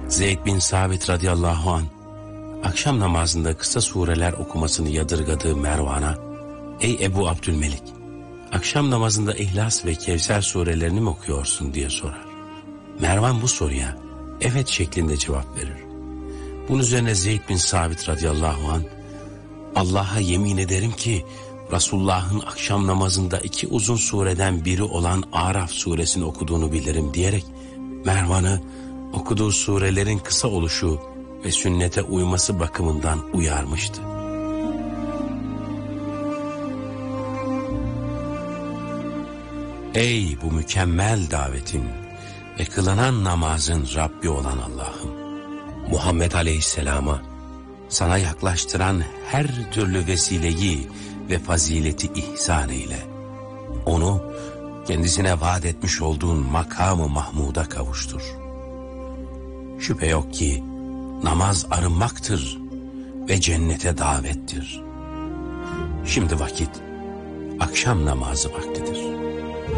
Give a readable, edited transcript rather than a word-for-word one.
Zeyd bin Sabit radıyallahu anh, akşam namazında kısa sureler okumasını yadırgadığı Mervan'a, "Ey Ebu Abdülmelik, akşam namazında İhlas ve Kevser surelerini mi okuyorsun?" diye sorar. Mervan bu soruya evet şeklinde cevap verir. Bunun üzerine Zeyd bin Sabit radıyallahu anh, "Allah'a yemin ederim ki Resulullah'ın akşam namazında 2 uzun sureden biri olan Araf suresini okuduğunu bilirim" diyerek Mervan'ı okuduğu surelerin kısa oluşu ve sünnete uyması bakımından uyarmıştı. Ey bu mükemmel davetin ve kılınan namazın Rabbi olan Allah'ım! Muhammed Aleyhisselam'a sana yaklaştıran her türlü vesileyi ve fazileti ihsan eyle. Onu kendisine vaat etmiş olduğun makamı Mahmud'a kavuştur. Şüphe yok ki namaz arınmaktır ve cennete davettir. Şimdi vakit akşam namazı vaktidir.